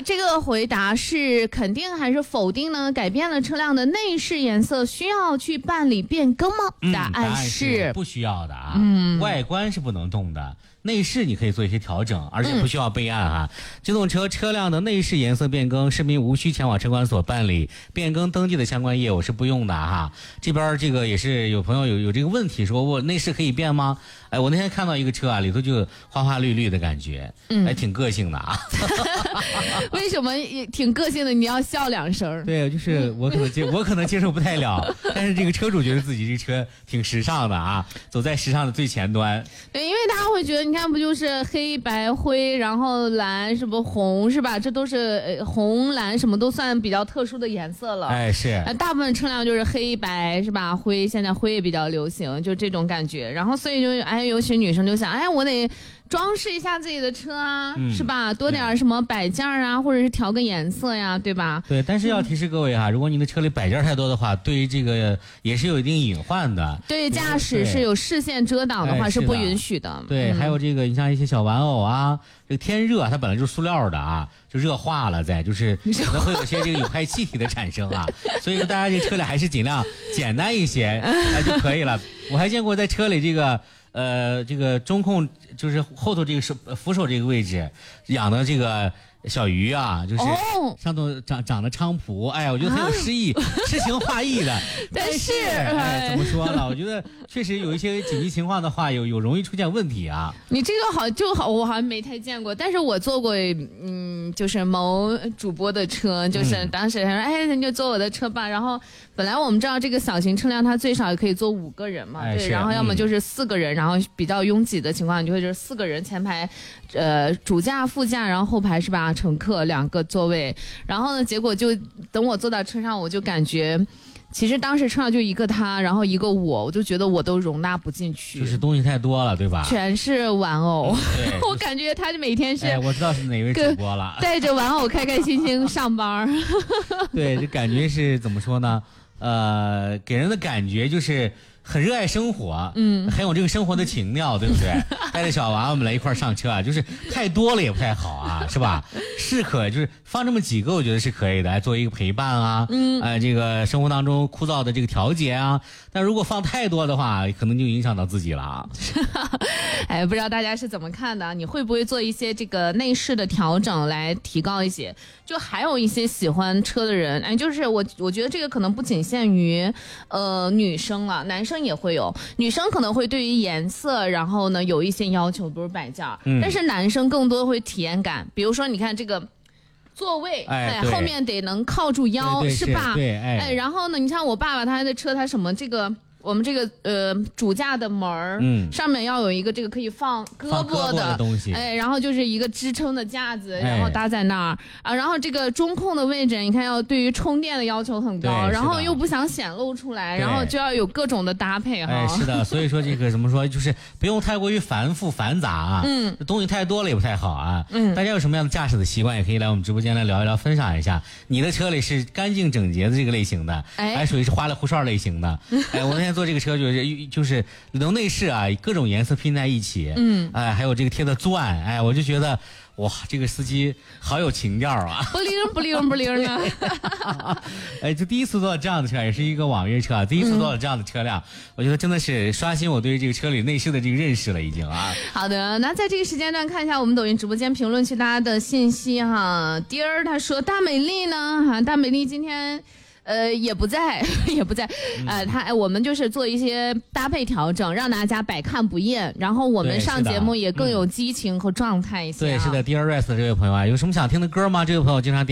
这个回答是肯定还是否定呢？改变了车辆的内饰颜色，需要去办理变更吗？答案是不需要的啊。外观是不能动的。内饰你可以做一些调整，而且不需要备案哈。机动车车辆的内饰颜色变更，市民无需前往车管所办理变更登记的相关业务是不用的哈。这边这个也是有朋友有这个问题，说我内饰可以变吗？哎，我那天看到一个车啊，里头就花花绿绿的感觉，还挺个性的啊。 为什么挺个性的？你要笑两声。 对，就是我可能接受不太了，但是这个车主觉得自己这车挺时尚的啊，走在时尚的最前端。 对，因为他会觉得，你看不就是黑白灰，然后蓝什么红是吧？这都是红蓝什么都算比较特殊的颜色了。 哎，是。 大部分车辆就是黑白是吧？灰，现在灰也比较流行，就这种感觉。然后所以就尤其女生就想，我得装饰一下自己的车啊，是吧？多点什么摆件啊，或者是调个颜色呀，对吧？ 对，但是要提示各位哈，如果您的车里摆件太多的话，对于这个也是有一定隐患的。 对，驾驶是有视线遮挡的话是不允许的。 对，还有这个你像一些小玩偶啊，这个天热它本来就是塑料的啊，就热化了就是可能会有些这个有害气体的产生啊，所以说大家这车里还是尽量简单一些就可以了。我还见过在车里这个中控就是后头这个扶手这个位置养的这个小鱼啊，就是上头长的菖蒲，我觉得很有诗意，诗情画意的。 但是怎么说呢？我觉得确实有一些紧急情况的话，有容易出现问题啊。 你这个我好像没太见过，但是我坐过，就是某主播的车，就是当时他说，你就坐我的车吧。然后本来我们知道这个小型车辆它最少可以坐5个人嘛，对，然后要么就是4个人，然后比较拥挤的情况，你就会就是4个人，前排，主驾、副驾，然后后排是吧？乘客2个座位，然后呢，结果就等我坐到车上，我就感觉，其实当时车上就一个他，然后一个我就觉得我都容纳不进去， 就是东西太多了，对吧？ 全是玩偶，我感觉他就每天是， 我知道是哪位主播了， 带着玩偶开开心心上班。 对，这感觉是怎么说呢？给人的感觉就是很热爱生活，很有这个生活的情调，对不对？带着小娃娃们来一块上车啊，就是太多了也不太好啊，是吧？适可就是放这么几个，我觉得是可以的，作为一个陪伴啊，这个生活当中枯燥的这个调节啊。但如果放太多的话，可能就影响到自己了啊。 不知道大家是怎么看的？你会不会做一些这个内饰的调整来提高一些？就还有一些喜欢车的人，就是我觉得这个可能不仅限于女生了，男生也会有。女生可能会对于颜色，然后呢有一些要求，比如摆件，但是男生更多会体验感，比如说你看这个座位，后面得能靠住腰，是吧？ 对， 然后呢，你像我爸爸他的车，他什么这个。我们这个主驾的门上面要有一个这个可以放胳膊的东西， 然后就是一个支撑的架子，然后搭在那儿啊，然后这个中控的位置，你看要对于充电的要求很高，然后又不想显露出来，然后就要有各种的搭配哈。 是的，所以说这个怎么说，就是不用太过于繁复繁杂啊，东西太多了也不太好啊。大家有什么样的驾驶的习惯，也可以来我们直播间来聊一聊，分享一下。你的车里是干净整洁的这个类型的，还属于是花里胡哨类型的。我那天坐这个车就是能内饰啊，各种颜色拼在一起，还有这个贴的钻，我就觉得哇，这个司机好有情调啊， 不灵不灵不灵呢。 就第一次坐这样的车，也是一个网约车，第一次坐这样的车辆，我觉得真的是刷新我对于这个车里内饰的这个认识了，已经啊。 好的，那在这个时间段看一下我们抖音直播间评论区大家的信息哈。第二他说大美丽呢，大美丽今天。也不在，我们就是做一些搭配调整，让大家百看不厌，然后我们上节目也更有激情和状态一些。 对，是的，Dear Rest 这位朋友啊，有什么想听的歌吗？这位朋友经常点。